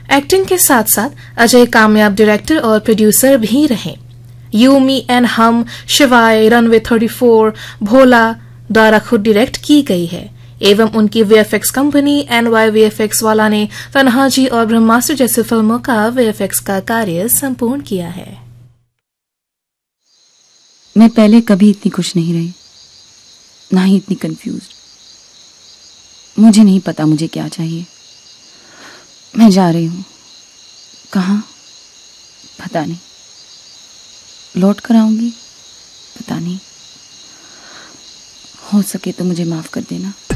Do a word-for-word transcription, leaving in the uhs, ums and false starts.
Acting के साथ साथ अजय कामयाब डायरेक्टर और प्रोड्यूसर भी रहे। यू मी एंड हम, शिवाय, रनवे थर्टी फोर, भोला द्वारा खुद डायरेक्ट की गई है एवं उनकी वीएफएक्स कंपनी एनवाई वीएफएक्स वाला ने तन्हाजी और ब्रह्मास्त्र जैसी फिल्मों का वीएफएक्स का कार्य संपूर्ण किया है। मैं पहले कभी इतनी खुश नहीं रही, ना ही इतनी कंफ्यूज्ड। मुझे नहीं पता मुझे क्या चाहिए। मैं जा रही हूं, कहाँ पता नहीं, लौट कर आऊंगी पता नहीं। हो सके तो मुझे माफ कर देना।